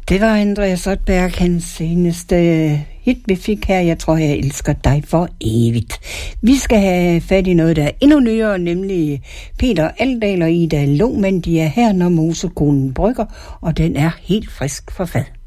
Det var Andreas Odberg, hans seneste hit, vi fik her. Jeg tror, jeg elsker dig for evigt. Vi skal have fat i noget, der er endnu nyere, nemlig Peter Aldahl og Ida Lohmann. De er her, når mosekonen brygger, og den er helt frisk for fad.